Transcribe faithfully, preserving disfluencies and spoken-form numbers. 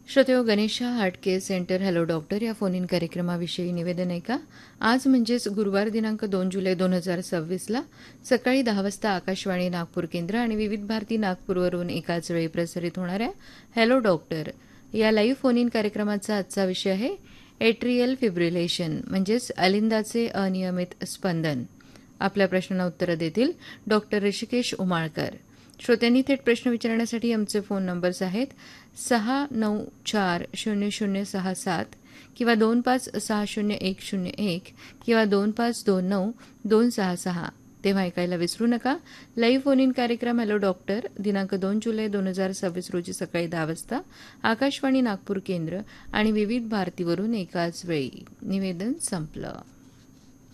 श्रोतेहो, Ganesha heart care centre hello doctor या phone in कार्यक्रमाविषयी निवेदन आहे का? आज म्हणजेच गुरुवार दिनांक दोन जुलै दोन हजार सव्वीसला सकाळी दहा वाजता आकाशवाणी नागपूर केंद्र आणि विविध भारती नागपूरवरून एकाच वेळी प्रसारित होणाऱ्या हॅलो डॉक्टर या लाईव्ह फोन इन कार्यक्रमाचा आजचा विषय आहे एट्रियल फिब्रिलेशन म्हणजेच अलिंदाचे अनियमित स्पंदन. आपल्या प्रश्नांना उत्तरं देतील डॉक्टर ऋषिकेश उमाळकर. श्रोत्यांनी थेट प्रश्न विचारण्यासाठी आमचे फोन नंबर्स आहेत सहा नऊ चार शून्य शून्य सहा सात किंवा दोन पाच सहा शून्य एक शून्य एक किंवा दोन पाच दोन नऊ दोन सहा सहा. तेव्हा ऐकायला विसरू नका. लाईव्ह फोन इन कार्यक्रम हॅलो डॉक्टर दिनांक दोन जुलै दोन हजार सव्वीस रोजी सकाळी दहा वाजता आकाशवाणी नागपूर केंद्र आणि विविध भारतीवरून एकाच वेळी. निवेदन संपलं.